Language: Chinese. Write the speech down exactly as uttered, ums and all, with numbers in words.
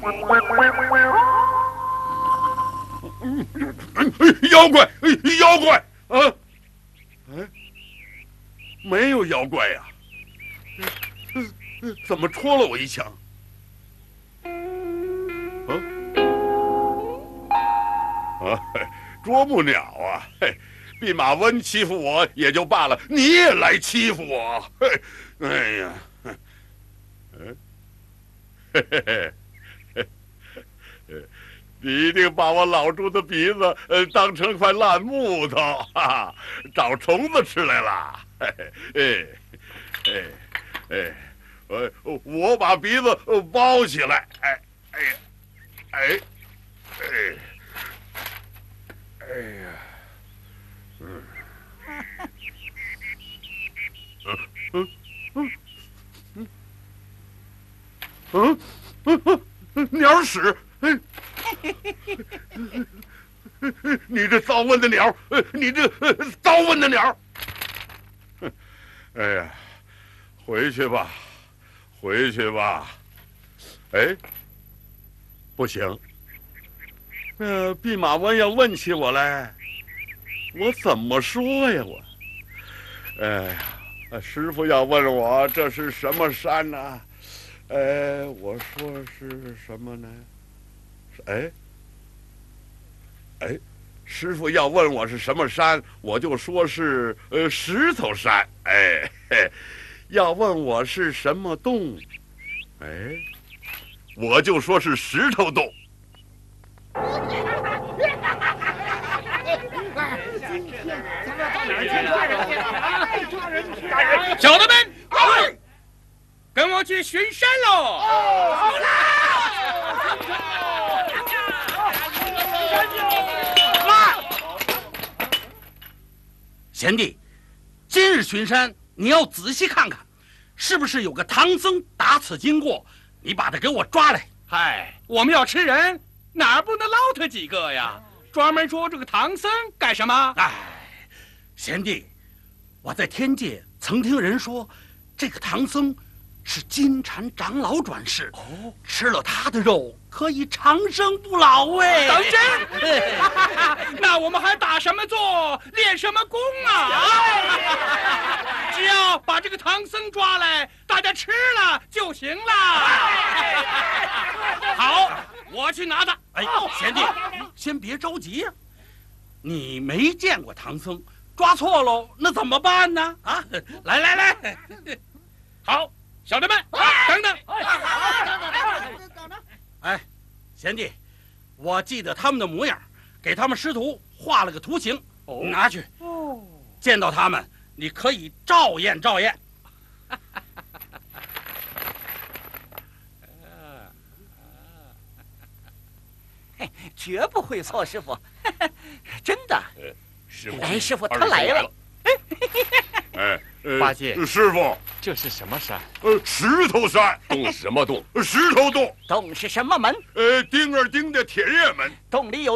妖怪，妖怪啊！哎，没有妖怪呀、啊，怎么戳了我一枪？啊啊！啄木鸟啊！嘿，弼马温欺负我也就罢了，你也来欺负我！嘿，哎呀，嗯，嘿嘿嘿。你一定把我老猪的鼻子呃当成块烂木头，哈哈，找虫子吃来了。哎哎哎哎，我我把鼻子包起来，哎哎哎哎哎呀，嗯嗯嗯嗯嗯嗯，鸟屎！哎。你这糟问的鸟，你这糟问的鸟！哎呀，回去吧，回去吧。哎，不行，那弼马温要问起我来，我怎么说呀？我，哎呀，师傅要问我这是什么山呢、啊？哎，我说是什么呢？哎。哎，师傅要问我是什么山，我就说是呃石头山。哎，嘿，要问我是什么洞，哎，我就说是石头洞。 小的们，跟我去巡山喽！好啦！ 贤弟，今日巡山，你要仔细看看，是不是有个唐僧打此经过？你把他给我抓来。 嗨，我们要吃人，哪儿不能捞他几个呀？专门捉这个唐僧干什么？ 哎，贤弟，我在天界曾听人说，这个唐僧是金蝉长老转世，哦，吃了他的肉可以长生不老。哎， 当真？那我们还打什么坐，练什么功啊？只要把这个唐僧抓来，大家吃了就行了。好，我去拿他。 哎，贤弟，先别着急呀、啊，你没见过唐僧，抓错喽，那怎么办呢？啊，来来来， 好。小的们，等等！ 哎，贤弟，我记得他们的模样，给他们师徒画了个图形，哦、拿去。哦，见到他们，你可以照验照验。 绝不会错，师傅，真的。 师傅， 哎，师傅他来了。 哎， 八戒， 师傅， 这是什么山？ 呃，石头山。 洞什么洞？ 石头洞。 洞是什么门？ 呃，丁儿丁的铁链门。 洞里有。